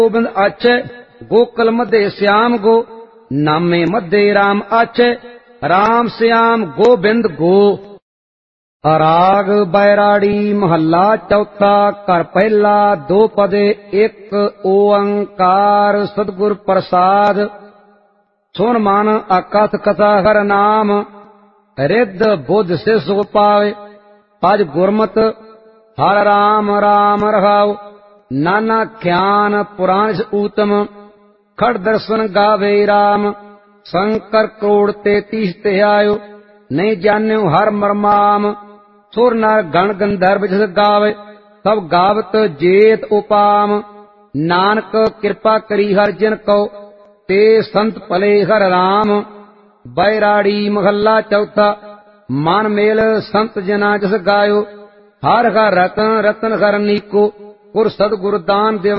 गोबिंद आचे गोकुल मध्य श्याम गो नामे मध्य राम आचे राम श्याम गोबिंद गो। राग बैराड़ी महला चौथा कर पहला दो पदे एक ओंकार सतगुर प्रसाद। सुन मन अकथ कथा हर नाम रिद्ध बुद्ध से सुख पावे। आज गुरमत हर राम राम रहाओ नाना ख्यान पुराण ऊतम। खड़ दर्शन गावे राम शंकर करोड़ 33 ते आयो। नहीं जान्यो हर मरमाम सुर नर गण गंधर्व जस गावे। सब गावत जेत उपाम नानक कृपा करी हर जन को ते संत भले हर राम। बैराड़ी महला चौथा मन मेल संत जना जस गायो। हर हर रतन रतन हर नीको पुर सदगुरु दान देवा।